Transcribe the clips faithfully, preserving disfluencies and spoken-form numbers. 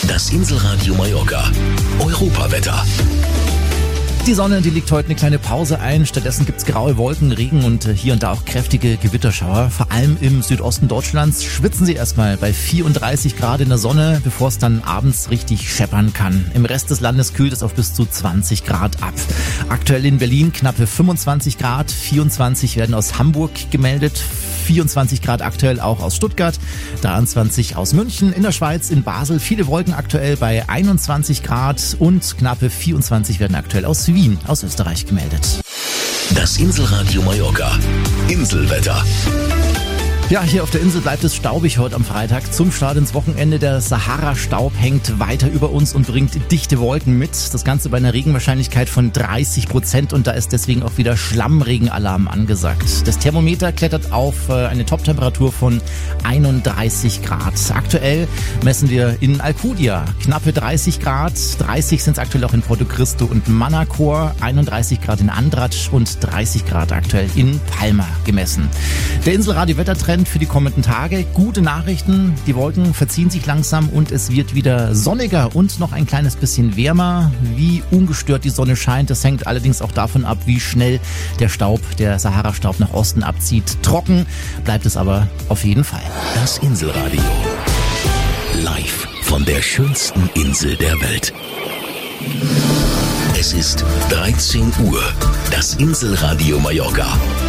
Das Inselradio Mallorca. Europawetter. Die Sonne, die legt heute eine kleine Pause ein. Stattdessen gibt's graue Wolken, Regen und hier und da auch kräftige Gewitterschauer. Vor allem im Südosten Deutschlands schwitzen sie erstmal bei vierunddreißig Grad in der Sonne, bevor es dann abends richtig scheppern kann. Im Rest des Landes kühlt es auf bis zu zwanzig Grad ab. Aktuell in Berlin knappe fünfundzwanzig Grad, vierundzwanzig werden aus Hamburg gemeldet, vierundzwanzig Grad aktuell auch aus Stuttgart, dreiundzwanzig aus München, in der Schweiz, in Basel viele Wolken aktuell bei einundzwanzig Grad und knappe vierundzwanzig werden aktuell aus Wien, aus Österreich gemeldet. Das Inselradio Mallorca. Inselwetter. Ja, hier auf der Insel bleibt es staubig heute am Freitag. Zum Start ins Wochenende. Der Sahara-Staub hängt weiter über uns und bringt dichte Wolken mit. Das Ganze bei einer Regenwahrscheinlichkeit von dreißig Prozent und da ist deswegen auch wieder Schlammregenalarm angesagt. Das Thermometer klettert auf eine Toptemperatur von einunddreißig Grad. Aktuell messen wir in Alcudia knappe dreißig Grad. dreißig sind es aktuell auch in Porto Cristo und Manacor. einunddreißig Grad in Andratsch und dreißig Grad aktuell in Palma gemessen. Der Inselradio-Wettertrend für die kommenden Tage. Gute Nachrichten, die Wolken verziehen sich langsam und es wird wieder sonniger und noch ein kleines bisschen wärmer. Wie ungestört die Sonne scheint, das hängt allerdings auch davon ab, wie schnell der Staub, der Sahara-Staub nach Osten abzieht. Trocken bleibt es aber auf jeden Fall. Das Inselradio. Live von der schönsten Insel der Welt. Es ist dreizehn Uhr. Das Inselradio Mallorca.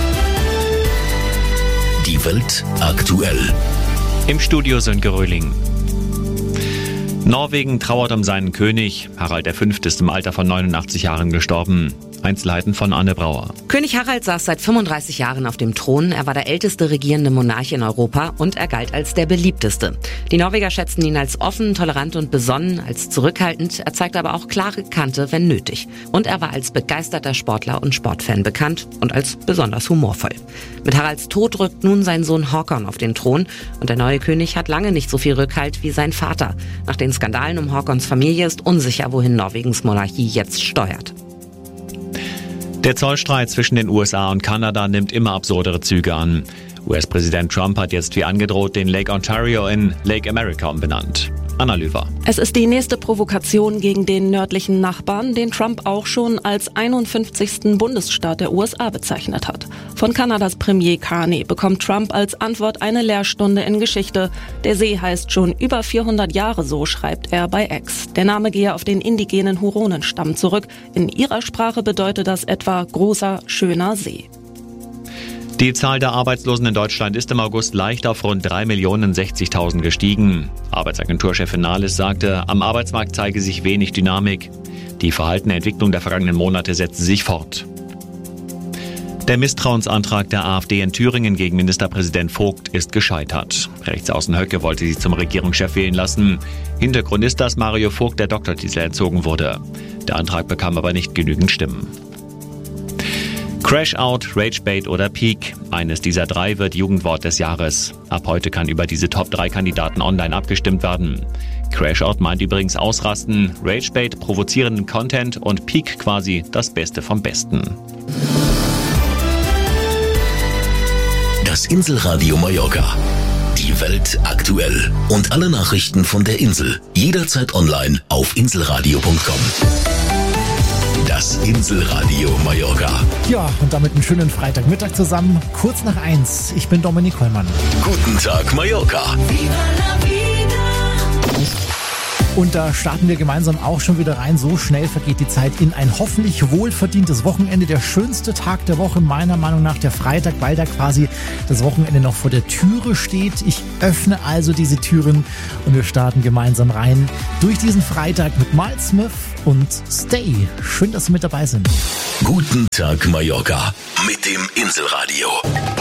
Die Welt aktuell. Im Studio Sönke Röhling. Norwegen trauert um seinen König. Harald der Fünfte ist im Alter von neunundachtzig Jahren gestorben. Einzelheiten von Anne Brauer. König Harald saß seit fünfunddreißig Jahren auf dem Thron. Er war der älteste regierende Monarch in Europa und er galt als der beliebteste. Die Norweger schätzten ihn als offen, tolerant und besonnen, als zurückhaltend. Er zeigte aber auch klare Kante, wenn nötig. Und er war als begeisterter Sportler und Sportfan bekannt und als besonders humorvoll. Mit Haralds Tod rückt nun sein Sohn Håkon auf den Thron und der neue König hat lange nicht so viel Rückhalt wie sein Vater. Nach den Skandalen um Håkons Familie ist unsicher, wohin Norwegens Monarchie jetzt steuert. Der Zollstreit zwischen den U S A und Kanada nimmt immer absurdere Züge an. U S-Präsident Trump hat jetzt wie angedroht den Lake Ontario in Lake America umbenannt. Anna Löwer. Es ist die nächste Provokation gegen den nördlichen Nachbarn, den Trump auch schon als einundfünfzigsten Bundesstaat der U S A bezeichnet hat. Von Kanadas Premier Carney bekommt Trump als Antwort eine Lehrstunde in Geschichte. Der See heißt schon über vierhundert Jahre so, schreibt er bei X. Der Name gehe auf den indigenen Huronenstamm zurück. In ihrer Sprache bedeutet das etwa großer, schöner See. Die Zahl der Arbeitslosen in Deutschland ist im August leicht auf rund drei Millionen sechzigtausend gestiegen. Arbeitsagenturchefin Nahles sagte, am Arbeitsmarkt zeige sich wenig Dynamik. Die verhaltene Entwicklung der vergangenen Monate setze sich fort. Der Misstrauensantrag der AfD in Thüringen gegen Ministerpräsident Vogt ist gescheitert. Rechtsaußen Höcke wollte sie zum Regierungschef wählen lassen. Hintergrund ist, dass Mario Vogt der Doktortitel entzogen wurde. Der Antrag bekam aber nicht genügend Stimmen. Crash-Out, Ragebait oder Peak. Eines dieser drei wird Jugendwort des Jahres. Ab heute kann über diese Top drei Kandidaten online abgestimmt werden. Crash-Out meint übrigens Ausrasten, Ragebait provozierenden Content und Peak quasi das Beste vom Besten. Das Inselradio Mallorca. Die Welt aktuell. Und alle Nachrichten von der Insel. Jederzeit online auf inselradio punkt com. Das Inselradio Mallorca. Ja, und damit einen schönen Freitagmittag zusammen. Kurz nach eins. Ich bin Dominik Hollmann. Guten Tag, Mallorca. Und da starten wir gemeinsam auch schon wieder rein. So schnell vergeht die Zeit in ein hoffentlich wohlverdientes Wochenende. Der schönste Tag der Woche, meiner Meinung nach, der Freitag, weil da quasi das Wochenende noch vor der Türe steht. Ich öffne also diese Türen und wir starten gemeinsam rein durch diesen Freitag mit Miles Smith und Stay. Schön, dass Sie mit dabei sind. Guten Tag, Mallorca. Mit dem Inselradio.